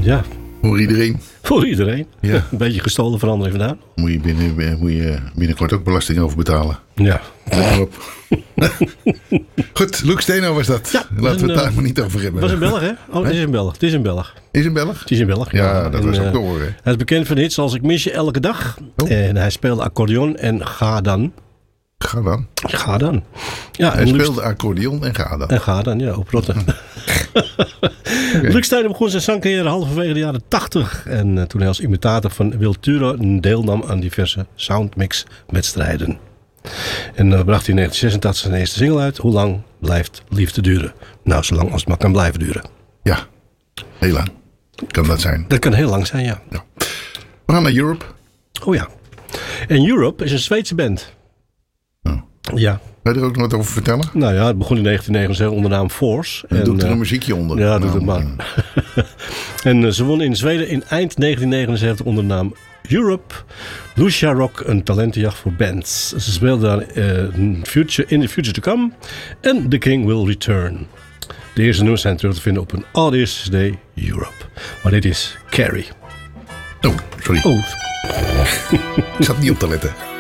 Ja. Voor iedereen. Voor iedereen. Ja. Een beetje gestolen verandering vandaan. Moet je binnenkort ook belasting over betalen. Ja. Let maar op. Goed, Luc Steno was dat. Ja, Laten we het daar maar niet over hebben. Was in Belg, hè? Oh, het is in Belg. Het is in Belg. Is een Belg? Het is in Belg, Ja, dat was En, ook te horen. hij is bekend van hits als Ik mis je elke dag. Oh. En hij speelde accordeon en Ga dan. Ga dan. Ga dan. Ja, Hij en Luc- speelde accordeon en ga dan. En Ga dan, ja, op Rotten. Luc Steno begon zijn zangcarrière halverwege de jaren 80. En toen hij als imitator van Wil Turo deelnam aan diverse soundmix-wedstrijden. En bracht hij in 1986 zijn eerste single uit. Hoe lang blijft liefde duren? Nou, zolang als het maar kan blijven duren. Ja, heel lang. Kan dat zijn. Dat kan heel lang zijn, ja. Ja. We gaan naar Europe. Oh ja. En Europe is een Zweedse band. Oh. Ja. Wil je er ook nog wat over vertellen? Nou ja, het begon in 1979 onder de naam Force. En doet er een muziekje onder. Ja, doet Nou, het maar. En ze won in Zweden in eind 1979 onder de naam Europe. Lucia Rock, een talentenjacht voor bands. Ze speelden daar in the Future to Come en The King Will Return. De eerste nummers zijn terug te vinden op een allereerste CD Europe. Maar dit is Carrie. Oh, sorry. Oh, Ik zat niet op te letten.